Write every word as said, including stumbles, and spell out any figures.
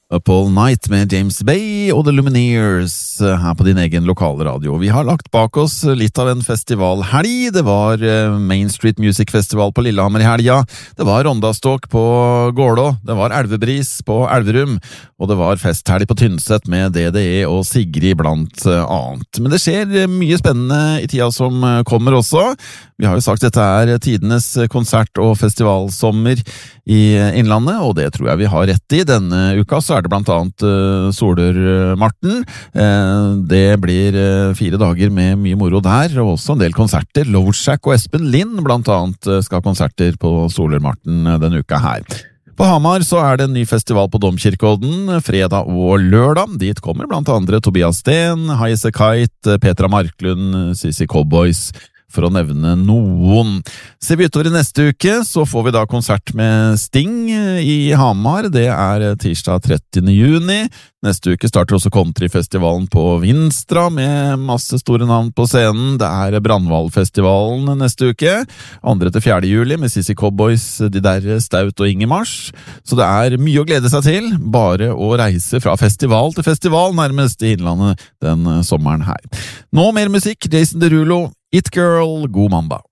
Up All Night med James Bay og The Lumineers her på din egen lokale radio. Vi har lagt bak oss litt av en festivalhelg. Det var Main Street Music Festival på Lillehammer i helga. Det var Rondaståk på Gålå. Det var Elvebris på Elverum. Og det var festhelg på Tynset med D D E og Sigrid blant annet. Men det skjer mye spennende i tida som kommer også. Vi har jo sagt dette er tidenes konsert- og festivalsommer i Innlandet, og det tror jeg vi har rett i. Denne uka så er det blant annet uh, Soler-Marten. Uh, det blir uh, fire dager med mye moro der, og også en del konserter. Lovejack og Espen Lind blant annet uh, skal ha konserter på Soler-Marten uh, denne uka her. På Hamar så er det en ny festival på Domkirkeodden, fredag og lørdag. Dit kommer blant andre Tobias Steen, Highasakite, Petra Marklund, Sissy Cowboys, for å nevne noen. Ser vi utover i neste uke, så får vi da konsert med Sting i Hamar. Det er tirsdag trettiende juni. Neste uke starter også countryfestivalen på Vinstra med masse store navn på scenen. Det er Brandvalfestivalen neste uke. andre til fjerde juli med Sissy Cowboys, de der Staut og Ingemars. Så det er mye å glede seg til. Bare å reise fra festival til festival nærmest i Innlandet den sommeren her. Nå mer musikk. Jason Derulo, It Girl, god mandag.